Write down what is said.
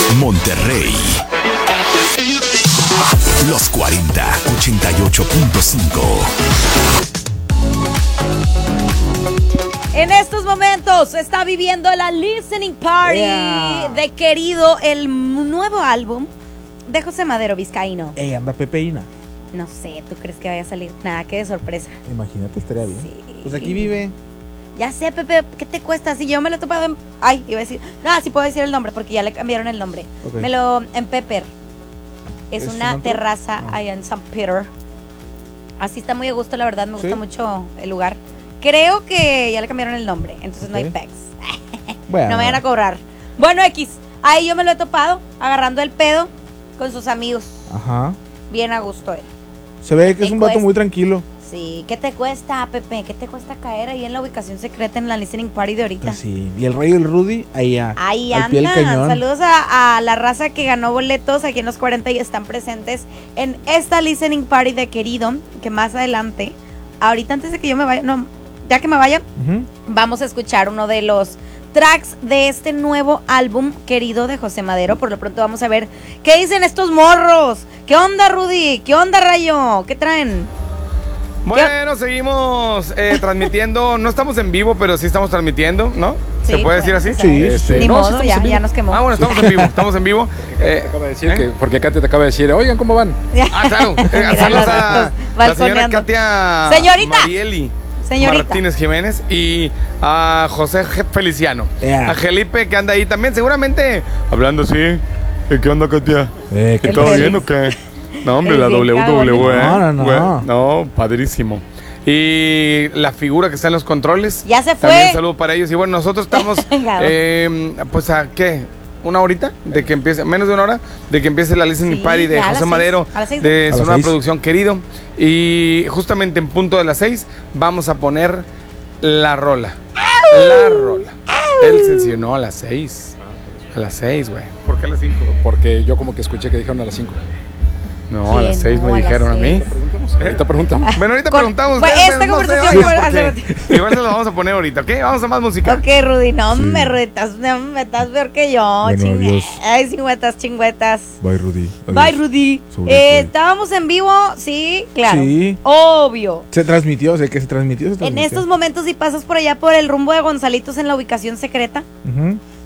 Monterrey. Los 40, 88.5. En estos momentos está viviendo la Listening Party de Querido, el nuevo álbum de José Madero Vizcaíno. Anda Pepeína. No sé, ¿tú crees que vaya a salir? Nada, que de sorpresa. Imagínate, estaría bien. Sí. Pues aquí vive. Ya sé, Pepe, ¿qué te cuesta? Si yo me lo he topado en... Ay, iba a decir... No, sí puedo decir el nombre porque ya le cambiaron el nombre. Okay. En Pepper. Es una terraza allá en St. Peter. Así está muy a gusto, la verdad, me gusta mucho el lugar. Creo que ya le cambiaron el nombre, entonces no hay pex. Bueno. No me van a cobrar. Bueno, X, ahí yo me lo he topado, agarrando el pedo con sus amigos. Ajá. Bien a gusto él. Se ve que es un vato muy tranquilo. Sí, ¿qué te cuesta, Pepe? ¿Qué te cuesta caer ahí en la ubicación secreta en la Listening Party de ahorita? Pues sí, y el Rey y el Rudy, ahí andan. Saludos a la raza que ganó boletos aquí en los 40 y están presentes en esta Listening Party de Querido, que más adelante, ahorita antes de que yo me vaya, no, ya que me vaya, vamos a escuchar uno de los tracks de este nuevo álbum Querido de José Madero. Por lo pronto vamos a ver qué dicen estos morros. ¿Qué onda, Rudy? ¿Qué onda, Rayo? ¿Qué traen? Bueno, seguimos transmitiendo. No estamos en vivo, pero sí estamos transmitiendo, ¿no? Sí, ¿Se puede decir así? Sí. Ni modo, ya nos quemó. Ah, bueno, estamos en vivo. Te acaba de decir porque Katia te acaba de decir, oigan, ¿cómo van? Claro. Saludos a la señora Katia Marieli Martínez Jiménez y a José Feliciano. A Felipe, que anda ahí también, seguramente hablando así. ¿Qué onda, Katia? ¿Todo bien o qué? No, hombre, la WWE. No, padrísimo. Y la figura que está en los controles. Ya se fue. También saludo para ellos. Y bueno, nosotros estamos, pues, ¿a qué? ¿Una horita? De que empiece, menos de una hora, de que empiece la Listening Party de José Madero, de su nueva producción Querido. Y justamente en punto de las 6 vamos a poner la rola. La rola. El sencillo, no, a las 6. A las 6, güey. ¿Por qué a las 5? Porque yo como que escuché que dijeron a las 5. No, a las 6 me dijeron a mí. Ahorita preguntamos. Bueno, ahorita preguntamos. Esta conversación igual se lo vamos a poner ahorita, ¿ok? Vamos a más música. Ok, Rudy, no me retas, estás peor que yo. Bueno, Ay, chingüetas. Bye, Rudy. Bye, Rudy. Estábamos en vivo, sí, claro. Sí. Obvio. Se transmitió, se transmitió. En estos momentos, si pasas por allá por el rumbo de Gonzalitos en la ubicación secreta,